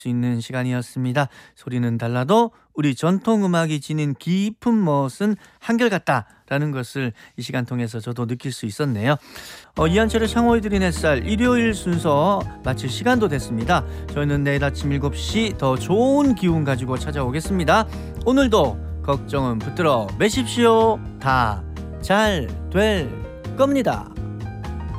수 있는 시간이었습니다. 소리는 달라도 우리 전통음악이 지닌 깊은 멋은 한결같다라는 것을 이 시간 통해서 저도 느낄 수 있었네요. 이한철의 샹호이 드린 햇살 일요일 순서 마칠 시간도 됐습니다. 저희는 내일 아침 7시 더 좋은 기운 가지고 찾아오겠습니다. 오늘도 걱정은 붙들어 매십시오. 다 잘 될 겁니다.